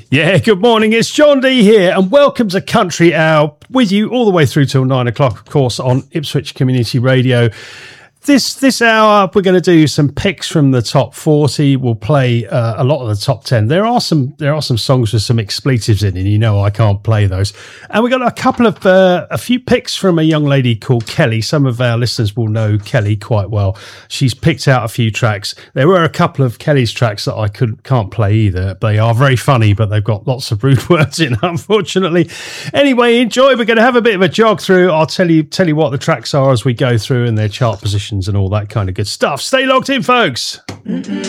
Yeah, good morning. It's John D here, and welcome to Country Hour with you all the way through till 9 o'clock, of course, on Ipswich Community Radio. This hour, we're going to do some picks from the top 40. We'll play a lot of the top 10. There are some songs with some expletives in, and you know I can't play those. And we got a few picks from a young lady called Kelly. Some of our listeners will know Kelly quite well. She's picked out a few tracks. There were a couple of Kelly's tracks that I can't play either. They are very funny, but they've got lots of rude words in, unfortunately. Anyway, enjoy. We're going to have a bit of a jog through. I'll tell you what the tracks are as we go through and their chart positions and all that kind of good stuff. Stay logged in, folks.